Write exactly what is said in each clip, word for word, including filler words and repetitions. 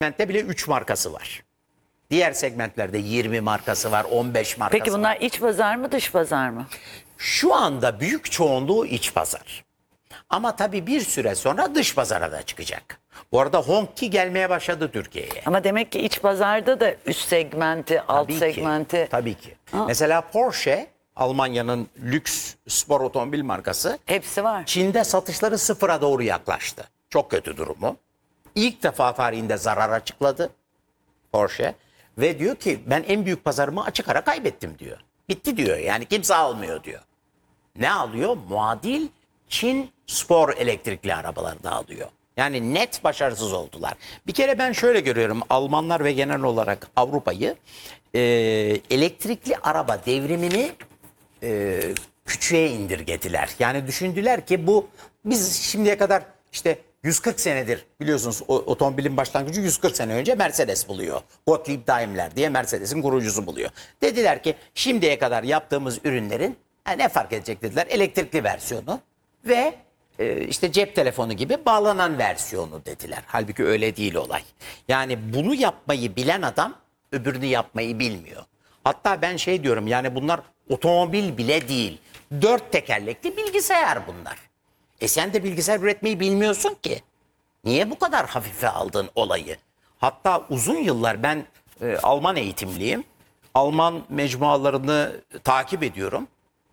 segmentte bile üç markası var. Diğer segmentlerde yirmi markası var, on beş markası var. Peki bunlar iç pazar mı dış pazar mı? Şu anda büyük çoğunluğu iç pazar. Ama tabii bir süre sonra dış pazara da çıkacak. Bu arada Hongqi gelmeye başladı Türkiye'ye. Ama demek ki iç pazarda da üst segmenti, alt Tabii segmenti. Ki, tabii ki. Aa. Mesela Porsche, Almanya'nın lüks spor otomobil markası. Hepsi var. Çin'de satışları sıfıra doğru yaklaştı. Çok kötü durumu. İlk defa tarihinde zarar açıkladı Porsche. Ve diyor ki ben en büyük pazarımı açık ara kaybettim diyor. Bitti diyor, yani kimse almıyor diyor. Ne alıyor? Muadil Çin spor elektrikli arabaları da alıyor. Yani net başarısız oldular. Bir kere ben şöyle görüyorum, Almanlar ve genel olarak Avrupa'yı e, elektrikli araba devrimini e, küçüğe indirgediler. Yani düşündüler ki bu, biz şimdiye kadar işte yüz kırk senedir biliyorsunuz o, otomobilin başlangıcı yüz kırk sene önce Mercedes buluyor. Gottlieb Daimler diye Mercedes'in kurucusu buluyor. Dediler ki şimdiye kadar yaptığımız ürünlerin yani ne fark edecek dediler, elektrikli versiyonu ve e, işte cep telefonu gibi bağlanan versiyonu dediler. Halbuki öyle değil olay. Yani bunu yapmayı bilen adam öbürünü yapmayı bilmiyor. Hatta ben şey diyorum, yani bunlar otomobil bile değil. Dört tekerlekli bilgisayar bunlar. E sen de bilgisayar üretmeyi bilmiyorsun ki. Niye bu kadar hafife aldın olayı? Hatta uzun yıllar ben e, Alman eğitimliyim. Alman mecmualarını takip ediyorum.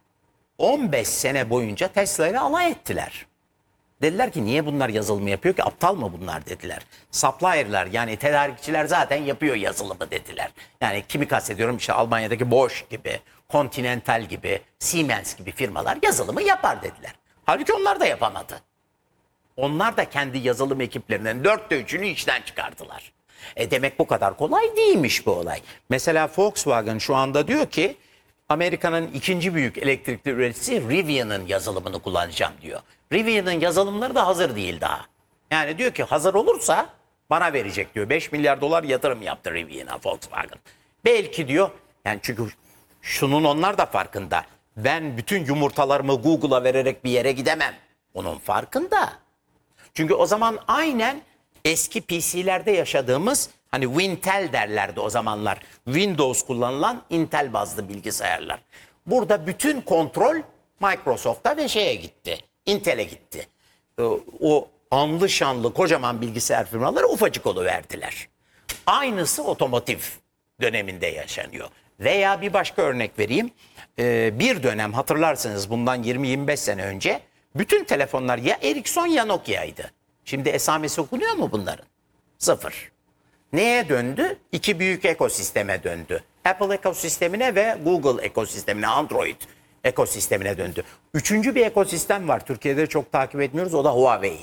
on beş sene boyunca Tesla ile alay ettiler. Dediler ki niye bunlar yazılımı yapıyor ki, aptal mı bunlar dediler. Supplier'lar yani tedarikçiler zaten yapıyor yazılımı dediler. Yani kimi kastediyorum, işte Almanya'daki Bosch gibi, Continental gibi, Siemens gibi firmalar yazılımı yapar dediler. Halbuki onlar da yapamadı. Onlar da kendi yazılım ekiplerinden dörtte üçünü işten çıkardılar. E demek bu kadar kolay değilmiş bu olay. Mesela Volkswagen şu anda diyor ki Amerika'nın ikinci büyük elektrikli üreticisi Rivian'ın yazılımını kullanacağım diyor. Rivian'ın yazılımları da hazır değil daha. Yani diyor ki hazır olursa bana verecek diyor. beş milyar dolar yatırım yaptı Rivian'a Volkswagen. Belki diyor, yani çünkü şunun onlar da farkında. Ben bütün yumurtalarımı Google'a vererek bir yere gidemem. Onun farkında. Çünkü o zaman aynen eski P C'lerde yaşadığımız, hani Wintel derlerdi o zamanlar. Windows kullanılan Intel bazlı bilgisayarlar. Burada bütün kontrol Microsoft'a ve şeye gitti. Intel'e gitti. O anlı şanlı kocaman bilgisayar firmaları ufacık oluverdiler. Aynısı otomotiv döneminde yaşanıyor. Veya bir başka örnek vereyim. Ee, bir dönem hatırlarsınız bundan yirmi yirmi beş sene önce bütün telefonlar ya Ericsson ya Nokia'ydı. Şimdi esamesi okunuyor mu bunların? Sıfır. Neye döndü? İki büyük ekosisteme döndü. Apple ekosistemine ve Google ekosistemine, Android ekosistemine döndü. Üçüncü bir ekosistem var. Türkiye'de çok takip etmiyoruz. O da Huawei.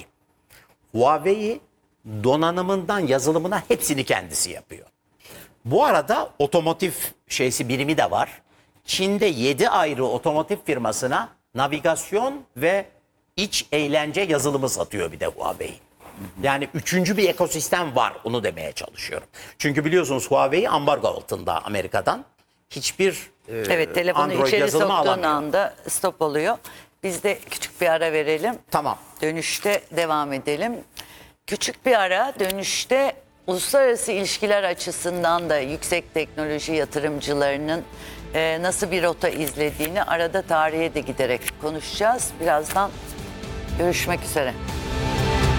Huawei donanımından yazılımına hepsini kendisi yapıyor. Bu arada otomotiv şeysi birimi de var. Çin'de yedi ayrı otomotiv firmasına navigasyon ve iç eğlence yazılımı satıyor bir de Huawei. Yani üçüncü bir ekosistem var, onu demeye çalışıyorum. Çünkü biliyorsunuz Huawei ambargo altında Amerika'dan. Hiçbir e, Evet, telefonu Android içeri yazılımı soktuğun alamıyor. anda stop oluyor. Biz de küçük bir ara verelim. Tamam. Dönüşte devam edelim. Küçük bir ara, dönüşte uluslararası ilişkiler açısından da yüksek teknoloji yatırımcılarının e, nasıl bir rota izlediğini, arada tarihe de giderek konuşacağız. Birazdan görüşmek üzere.